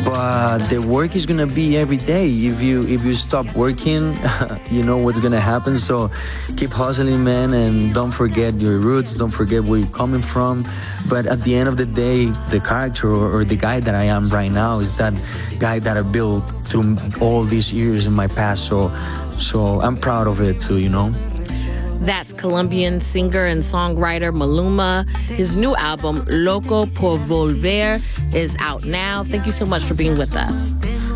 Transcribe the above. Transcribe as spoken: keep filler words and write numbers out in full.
but the work is gonna be every day. If you if you stop working, you know what's gonna happen. So keep hustling, man, and don't forget your roots. Don't forget where you're coming from. But at the end of the day, the character or, or the guy that I am right now is that guy that I built through all these years in my past. So so I'm proud of it too, you know. That's Colombian singer and songwriter Maluma. His new album, Loco por Volver, is out now. Thank you so much for being with us.